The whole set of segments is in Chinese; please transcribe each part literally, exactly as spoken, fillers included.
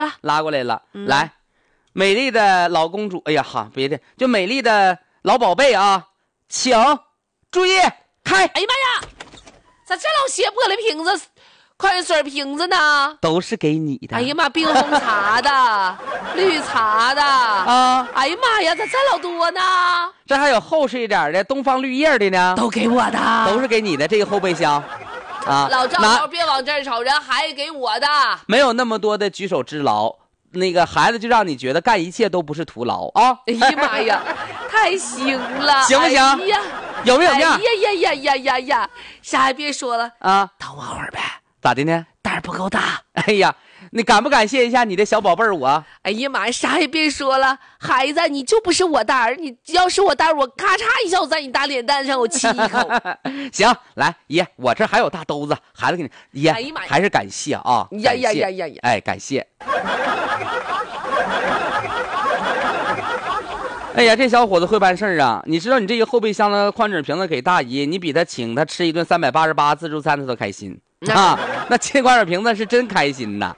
拉过来了，嗯、来，美丽的老公主，哎呀哈，别的，就美丽的老宝贝啊，请注意开。 哎呀妈呀，咋这老些玻璃瓶子、矿泉水瓶子呢？ 都是给你的。 哎呀妈，冰红茶的、绿茶的啊！哎呀妈呀，咋这老多呢？ 这还有厚实一点的东方绿叶的呢， 都给我的， 都是给你的这个后备箱。啊， 老赵头别往这儿瞅，人还给我的， 没有那么多的举手之劳，那个孩子就让你觉得干一切都不是徒劳啊！ 哎呀妈呀，太行了， 行不行？ 哎呀， 有没有面？ 哎呀呀呀呀呀呀！啥也别说了啊， 等我会儿呗。 咋的呢？ 胆儿不够大。 哎呀，你感不感谢一下你的小宝贝儿我？ 哎呀妈呀，啥也别说了，孩子，你就不是我胆儿，你要是我胆儿，我咔嚓一下我在你大脸蛋上我亲一口。 行，来爷，我这还有大兜子，孩子给你爷， 哎呀妈呀， 还是感谢啊！ 呀呀呀呀呀！ 哎，感谢。哎呀，这小伙子会办事儿啊！你知道你这个后备箱的矿泉水瓶子给大姨，你比他请他吃一顿三百八十八自助餐他都开心啊！那切矿泉水瓶子是真开心呐！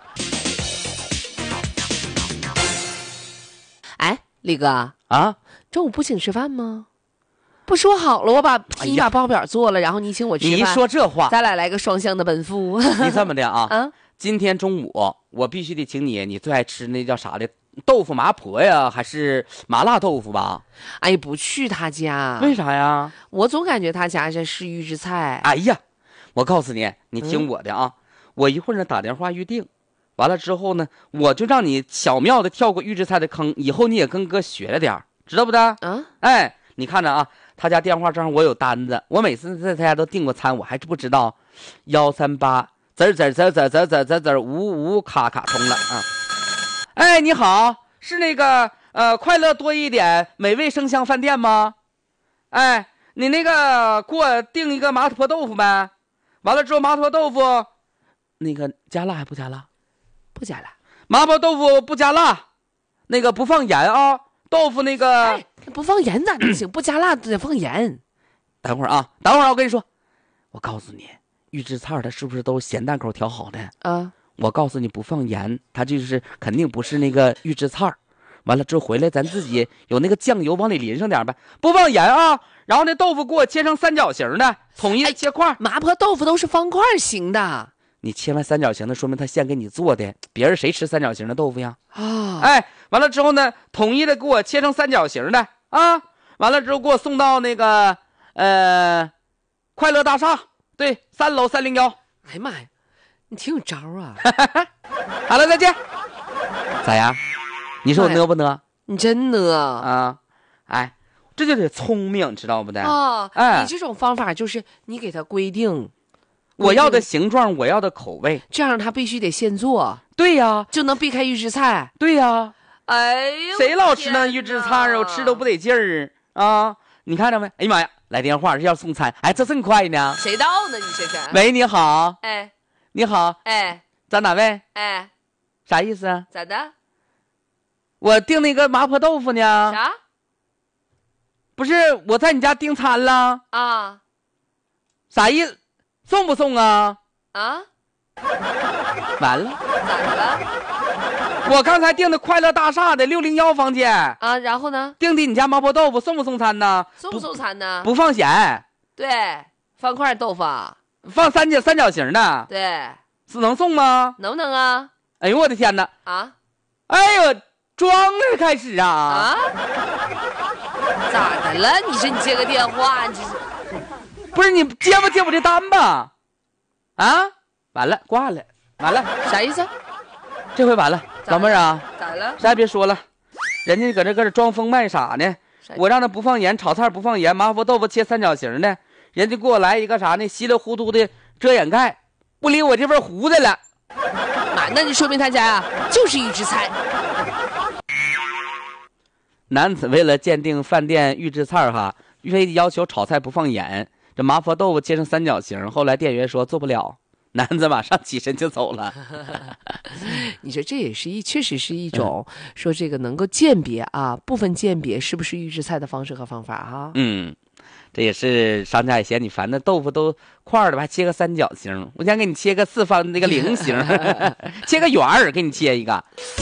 哎，李哥啊， 中午不请吃饭吗？不说好了，我把你把报表做了，然后你请我吃饭。 你一说这话， 咱俩来个双向的奔赴。 你这么的啊？ 啊， 今天中午我必须得请你，你最爱吃那叫啥的？豆腐麻婆呀，还是麻辣豆腐吧？ 哎，不去他家， 为啥呀？ 我总感觉他家这是预制菜。 哎呀，我告诉你，你听我的啊，嗯、我一会儿呢打电话预定，完了之后呢，我就让你巧妙的跳过预制菜的坑，以后你也跟哥学了点，知道不得？ 啊， 哎，你看着啊，他家电话上我有单子，我每次在他家都订过餐，我还不知道，幺三八滋滋滋滋滋滋滋滋五五卡卡通了啊。哎，你好，是那个呃快乐多一点美味生香饭店吗？哎，你那个给我订一个麻婆豆腐呗。完了之后麻婆豆腐那个加辣还不加辣？ 不加辣。 麻婆豆腐不加辣，那个不放盐啊。豆腐那个、 哎、不放盐咋能行？不加辣得放盐。 等会儿啊，等会儿我跟你说，我告诉你，预制菜它是不是都是咸淡口调好的啊？ 我告诉你，不放盐，它就是肯定不是那个预制菜。完了之后回来，咱自己有那个酱油往里淋上点呗，不放盐啊。然后那豆腐给我切成三角形的，统一切块。 麻婆豆腐都是方块型的， 你切完三角形的，说明他现给你做的。别人谁吃三角形的豆腐呀？ 啊、哦， 哎，完了之后呢，统一的给我切成三角形的啊。完了之后给我送到那个呃快乐大厦，对，三楼三零幺。 哎呀妈呀！你挺有招啊！ 好了，再见。咋样？你说我呢不呢？ 你真呢啊！哎，这就得聪明，知道不的？ 啊！ 哎， 你这种方法就是你给他规定， 我要的形状，我要的口味， 这样他必须得现做。 对呀， 就能避开预制菜。 对呀。 哎呦， 谁老吃那预制菜我吃都不得劲儿啊！你看着没？哎呀妈呀，来电话是要送餐，哎，这这么快呢？ 谁到呢？你这是？ 喂，你好。 哎。 你好， 哎， 咱哪位？ 哎， 啥意思啊？ 咋的？ 我订那个麻婆豆腐呢。 啥？ 不是我在你家订餐了啊？ 啥意思？送不送啊？ 啊？ 完了？ 咋的了？ 我刚才订的快乐大厦的六零幺房间啊，然后呢？ 订的你家麻婆豆腐，送不送餐呢？ 送不送餐呢？ 不, 不放咸。 对，方块豆腐。 放三角三角形的， 对， 是能送吗？ 能不能啊？ 哎呦我的天哪！ 啊！ 哎呦，装的开始啊！ 啊？咋的了？你说你接个电话，你这是不是你接不接我这单吧？啊！完了，挂了，完了， 啥意思？ 这回完了，老妹儿啊！ 咋了？ 啥也别说了，人家搁这搁这装疯卖傻呢。我让他不放盐，炒菜不放盐，麻婆豆腐切三角形的。人家给我来一个啥呢？稀里糊涂的遮掩盖，不理我这份糊的了。 妈，那就说明他家啊就是预制菜。 男子为了鉴定饭店预制菜哈，非要求炒菜不放盐，这麻婆豆腐切成三角形。后来店员说做不了，男子马上起身就走了。 你说这也是一，确实是一种、嗯、说这个能够鉴别啊，部分鉴别是不是预制菜的方式和方法哈。 嗯。 这也是商家也嫌你烦，那豆腐都块的吧，还切个三角形，我想给你切个四方那个菱形，切个圆儿，给你切一个。